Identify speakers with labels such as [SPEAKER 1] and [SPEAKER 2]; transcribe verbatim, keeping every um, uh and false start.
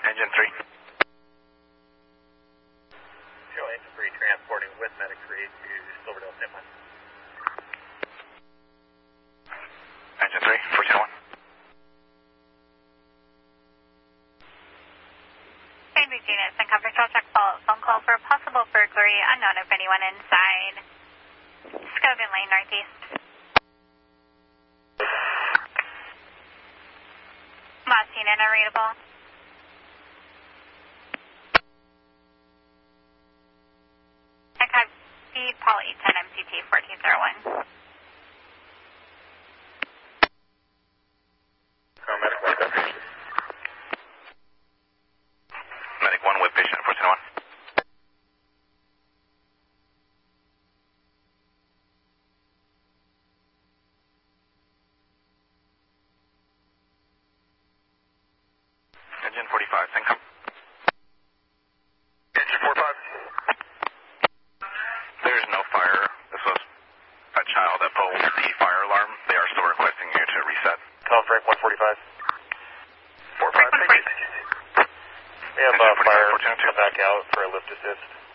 [SPEAKER 1] Engine three.
[SPEAKER 2] Show engine three transporting with medic three to Silverdale State Line.
[SPEAKER 1] Engine three, four zero one.
[SPEAKER 3] Cambridge units and coverage all check fault. Phone call for a possible burglary. Unknown if anyone inside. Skogan Lane, northeast. Montana, unreadable. I copy Paul eight ten M C T fourteen oh one.
[SPEAKER 2] Medic one, patient.
[SPEAKER 1] Medic one with patient fourteen oh one. Engine forty-five, then come.
[SPEAKER 2] Engine forty-five.
[SPEAKER 1] There's no fire. This was a child that pulled the fire alarm. They are still requesting you to reset.
[SPEAKER 2] Call Frank one forty-five. four five, thank you. We have uh,
[SPEAKER 1] Engine forty-five,
[SPEAKER 2] fire
[SPEAKER 1] fourteen oh two.
[SPEAKER 2] come back out for a lift assist.